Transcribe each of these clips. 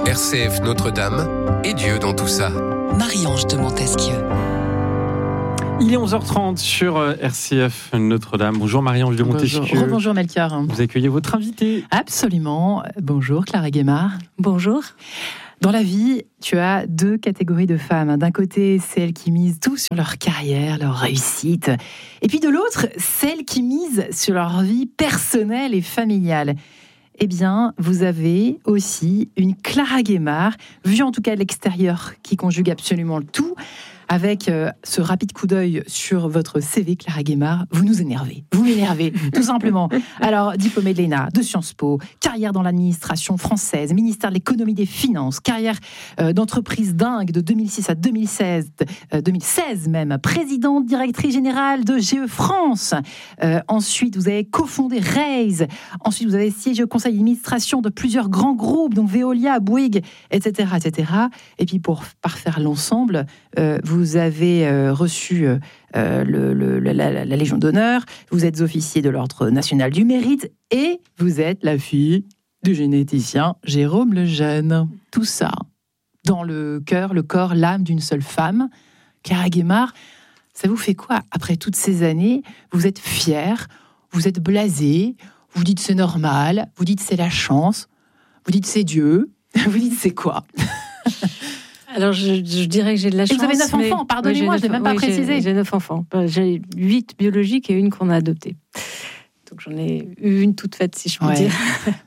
RCF Notre-Dame et Dieu dans tout ça. Marie-Ange de Montesquieu. Il est 11h30 sur RCF Notre-Dame. Bonjour Marie-Ange de Montesquieu. Bonjour Melchior. Vous accueillez votre invité. Absolument. Bonjour Clara Guémard. Bonjour. Dans la vie, tu as deux catégories de femmes. D'un côté, celles qui misent tout sur leur carrière, leur réussite. Et puis de l'autre, celles qui misent sur leur vie personnelle et familiale. Eh bien, vous avez aussi une Clara Guémard, vue en tout cas de l'extérieur, qui conjugue absolument le tout. Avec ce rapide coup d'œil sur votre CV, Clara Guémard, vous nous énervez. Vous m'énervez, tout simplement. Alors, diplômée de l'ENA, de Sciences Po, carrière dans l'administration française, ministère de l'économie et des finances, carrière d'entreprise dingue de 2006 à 2016 même, présidente directrice générale de GE France. Ensuite, vous avez cofondé Raise. Ensuite, vous avez siégé au conseil d'administration de plusieurs grands groupes, donc Veolia, Bouygues, etc., etc. Et puis, pour parfaire l'ensemble, vous avez reçu la Légion d'honneur, vous êtes officier de l'Ordre national du mérite et vous êtes la fille du généticien Jérôme Lejeune. Tout ça dans le cœur, le corps, l'âme d'une seule femme. Clara Guémard, ça vous fait quoi après toutes ces années? Vous êtes fière, vous êtes blasée, vous dites c'est normal, vous dites c'est la chance, vous dites c'est Dieu, vous dites c'est quoi? Alors, je dirais que j'ai de la chance. Et vous avez 9 enfants, pardonnez-moi, je ne l'ai même pas précisé. J'ai 9 enfants. J'ai 8 biologiques et une qu'on a adoptée. Donc, j'en ai eu une toute faite, si je puis dire.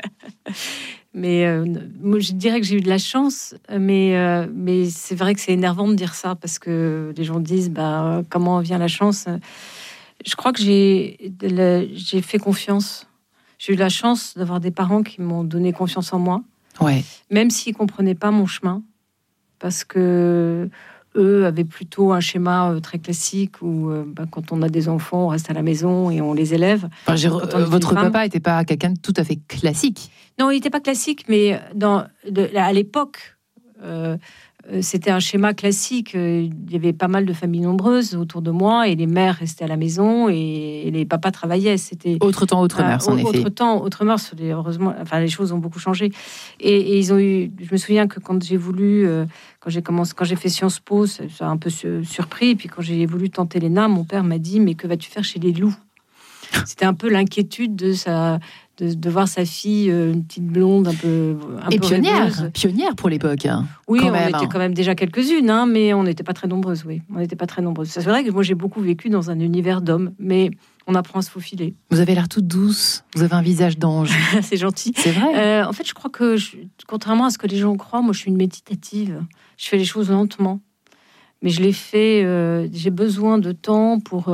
Mais moi, je dirais que j'ai eu de la chance, mais c'est vrai que c'est énervant de dire ça, parce que les gens disent, comment vient la chance? Je crois que j'ai fait confiance. J'ai eu la chance d'avoir des parents qui m'ont donné confiance en moi, même s'ils ne comprenaient pas mon chemin. Parce que eux avaient plutôt un schéma très classique où quand on a des enfants, on reste à la maison et on les élève. Votre papa n'était pas quelqu'un de tout à fait classique. Non, il n'était pas classique, mais à l'époque, c'était un schéma classique. Il y avait pas mal de familles nombreuses autour de moi et les mères restaient à la maison et les papas travaillaient. C'était autre temps, autre mœurs, en effet. Autre temps, autre mœurs. Heureusement, les choses ont beaucoup changé. Et ils ont eu. Je me souviens que quand j'ai voulu, quand j'ai fait Sciences Po, ça a un peu surpris. Et puis quand j'ai voulu tenter l'ENA, mon père m'a dit: mais que vas-tu faire chez les loups? C'était un peu l'inquiétude de voir sa fille, une petite blonde un peu pionnière pour l'époque. Oui, on était quand même déjà quelques-unes, mais on n'était pas très nombreuses. Oui, on n'était pas très nombreuses. C'est vrai que moi j'ai beaucoup vécu dans un univers d'hommes, mais on apprend à se faufiler. Vous avez l'air toute douce. Vous avez un visage d'ange. C'est gentil. C'est vrai. En fait, je crois que contrairement à ce que les gens croient, moi je suis une méditative. Je fais les choses lentement, mais je les fais. J'ai besoin de temps pour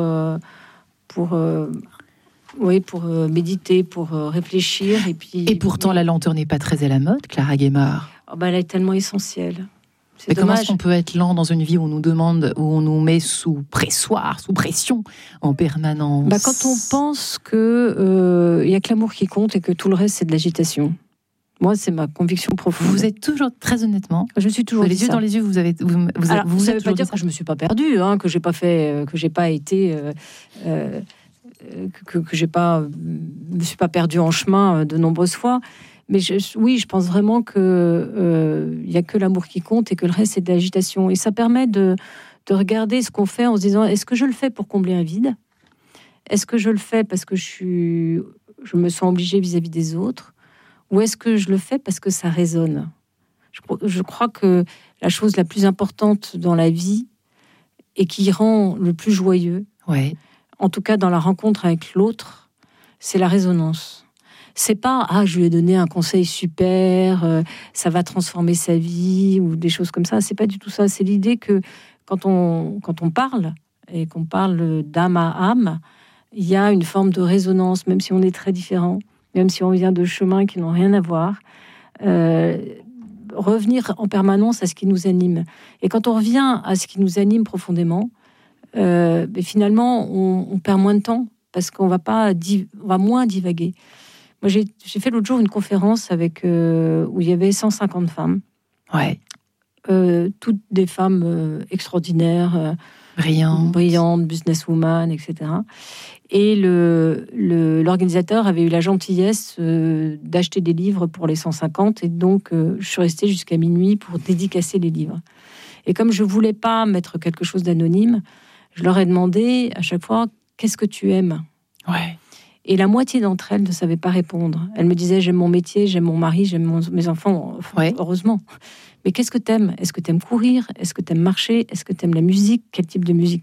méditer, pour réfléchir. Et pourtant, la lenteur n'est pas très à la mode, Clara Guémard. Elle est tellement essentielle. Mais comment est-ce qu'on peut être lent dans une vie où on nous demande, où on nous met sous pression en permanence? Quand on pense que y a que l'amour qui compte et que tout le reste c'est de l'agitation. Moi, c'est ma conviction profonde. Vous êtes toujours, très honnêtement, je suis toujours les yeux dans les yeux. Vous avez. Vous savez pas dire que je me suis pas perdue, que j'ai pas fait, que j'ai pas été. Que je me suis pas perdue en chemin de nombreuses fois, mais je pense vraiment que il y a que l'amour qui compte et que le reste c'est de l'agitation, et ça permet de regarder ce qu'on fait en se disant: est-ce que je le fais pour combler un vide? Est-ce que je le fais parce que je me sens obligée vis-à-vis des autres, ou est-ce que je le fais parce que ça résonne? Je crois que la chose la plus importante dans la vie et qui rend le plus joyeux, en tout cas dans la rencontre avec l'autre, c'est la résonance. C'est pas je lui ai donné un conseil super, ça va transformer sa vie ou des choses comme ça. C'est pas du tout ça. C'est l'idée que quand on parle et qu'on parle d'âme à âme, il y a une forme de résonance, même si on est très différents, même si on vient de chemins qui n'ont rien à voir. Revenir en permanence à ce qui nous anime. Et quand on revient à ce qui nous anime profondément, finalement, on perd moins de temps parce qu'on va moins divaguer. Moi, j'ai fait l'autre jour une conférence où il y avait 150 femmes. Toutes des femmes extraordinaires. brillante, businesswoman, etc. Et l'organisateur avait eu la gentillesse d'acheter des livres pour les 150, et donc je suis restée jusqu'à minuit pour dédicacer les livres. Et comme je voulais pas mettre quelque chose d'anonyme, je leur ai demandé à chaque fois, qu'est-ce que tu aimes ? Ouais. Et la moitié d'entre elles ne savaient pas répondre. Elles me disaient, j'aime mon métier, j'aime mon mari, j'aime mes enfants, heureusement. Mais qu'est-ce que t'aimes ? Est-ce que t'aimes courir ? Est-ce que t'aimes marcher ? Est-ce que t'aimes la musique ? Quel type de musique ?